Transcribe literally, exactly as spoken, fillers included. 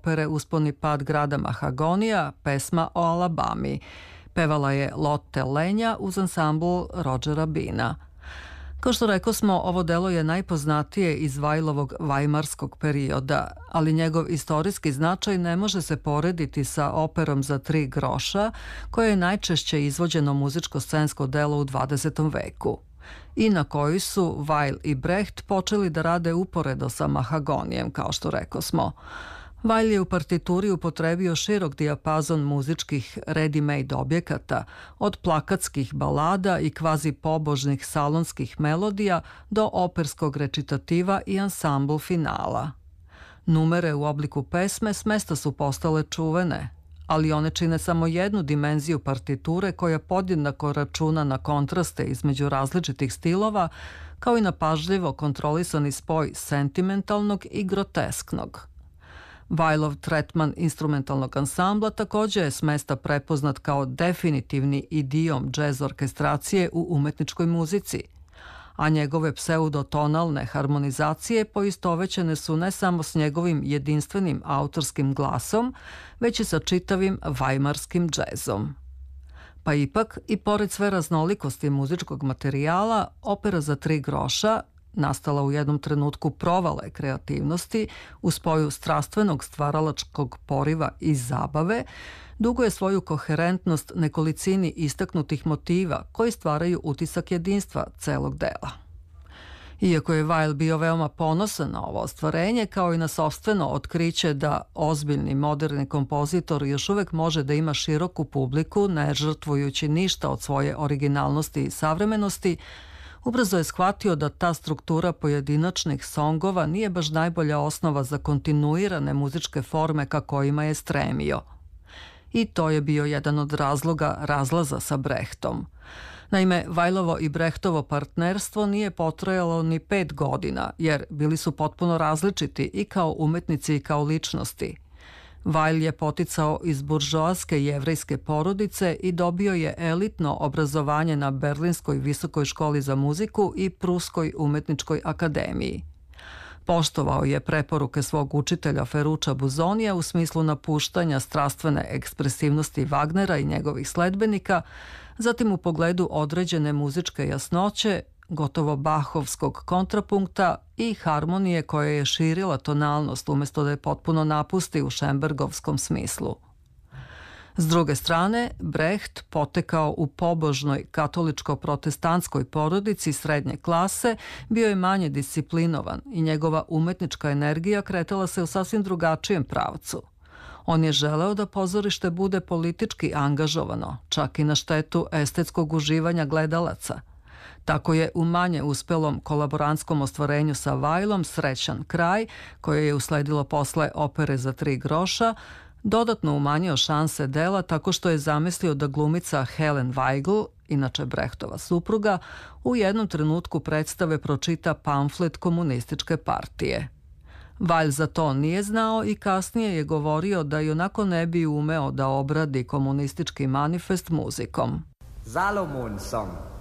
opere Uspon i pad grada Mahagonija, pesma o Alabami. Pevala je Lotte Lenja uz ansambl Rodgera Beana. Kao što rekao smo, ovo delo je najpoznatije iz Weilovog vajmarskog perioda, ali njegov istorijski značaj ne može se porediti sa operom za tri groša, koje je najčešće izvođeno muzičko-scensko delo u dvadesetom veku i na koji su Weill i Brecht počeli da rade uporedo sa Mahagonijem, kao što rekao smo. Weill je u partituri upotrebio širok dijapazon muzičkih ready-made objekata, od plakatskih balada i kvazi pobožnih salonskih melodija do operskog recitativa i ansambl finala. Numere u obliku pesme smesta su postale čuvene, ali one čine samo jednu dimenziju partiture koja podjednako računa na kontraste između različitih stilova, kao i na pažljivo kontrolisani spoj sentimentalnog i grotesknog. Weillov tretman instrumentalnog ansambla također je s mesta prepoznat kao definitivni idiom džez orkestracije u umetničkoj muzici, a njegove pseudotonalne harmonizacije poistovećene su ne samo s njegovim jedinstvenim autorskim glasom, već i sa čitavim vajmarskim džezom. Pa ipak, i pored sve raznolikosti muzičkog materijala, opera za tri groša, nastala u jednom trenutku provale kreativnosti u spoju strastvenog stvaralačkog poriva i zabave, duguje svoju koherentnost nekolicini istaknutih motiva koji stvaraju utisak jedinstva celog dela. Iako je Weill bio veoma ponosan na ovo ostvarenje, kao i na sopstveno otkriće da ozbiljni moderni kompozitor još uvek može da ima široku publiku, ne žrtvujući ništa od svoje originalnosti i savremenosti, ubrzo je shvatio da ta struktura pojedinačnih songova nije baš najbolja osnova za kontinuirane muzičke forme ka kojima je stremio. I to je bio jedan od razloga razlaza sa Brechtom. Naime, Weillovo i Brechtovo partnerstvo nije potrajalo ni pet godina, jer bili su potpuno različiti i kao umetnici i kao ličnosti. Weill je poticao iz buržoaske jevrejske porodice i dobio je elitno obrazovanje na Berlinskoj visokoj školi za muziku i Pruskoj umetničkoj akademiji. Poštovao je preporuke svog učitelja Ferruccia Busonija u smislu napuštanja strastvene ekspresivnosti Wagnera i njegovih sledbenika, zatim u pogledu određene muzičke jasnoće, gotovo Bachovskog kontrapunkta i harmonije koja je širila tonalnost umjesto da je potpuno napusti u Schönbergovskom smislu. S druge strane, Brecht, potekao u pobožnoj katoličko-protestantskoj porodici srednje klase, bio je manje disciplinovan i njegova umetnička energija kretala se u sasvim drugačijem pravcu. On je želeo da pozorište bude politički angažovano, čak i na štetu estetskog uživanja gledalaca. Tako je u manje uspelom kolaborantskom ostvarenju sa Weillom Srećan kraj, koje je usledilo posle opere za tri groša, dodatno umanjio šanse dela tako što je zamislio da glumica Helen Weigl, inače Brechtova supruga, u jednom trenutku predstave pročita pamflet komunističke partije. Weill za to nije znao i kasnije je govorio da i onako ne bi umeo da obradi komunistički manifest muzikom. Salomon Song